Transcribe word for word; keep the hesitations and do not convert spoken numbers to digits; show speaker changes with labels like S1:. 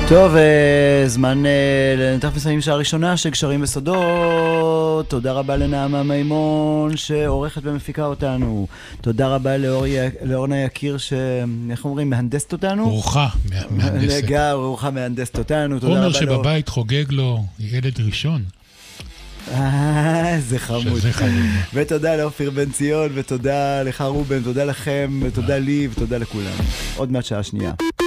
S1: טוב, זמן לנתח מסיימים שעה ראשונה של גשרים וסודות. תודה רבה לנעמה מימון שעורכת ומפיקה אותנו. תודה רבה לאורנה יקיר ש... איך אומרים? מהנדסת אותנו?
S2: אורחה, מהנדסת.
S1: לגע, אורחה מהנדסת אותנו.
S2: עומר שבבית חוגג לו ילד ראשון.
S1: אה, זה חמוד.
S2: שזה חמוד.
S1: ותודה לאופיר בן ציון, ותודה לך רובן, תודה לכם, ותודה לי, ותודה לכולם. עוד מעט שעה שנייה.